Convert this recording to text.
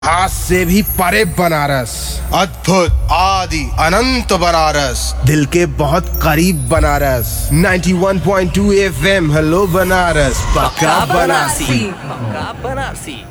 आज से भी परे बनारस, अद्भुत आदि अनंत बनारस, दिल के बहुत करीब बनारस। 91.2 FM हेलो बनारस, पक्का बनारसी।